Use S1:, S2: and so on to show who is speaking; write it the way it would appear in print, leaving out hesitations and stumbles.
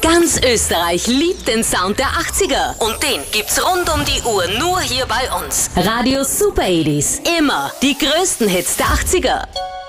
S1: Ganz Österreich liebt den Sound der 80er und den gibt's rund um die Uhr nur hier bei uns. Radio Super 80s. Immer die größten Hits der 80er.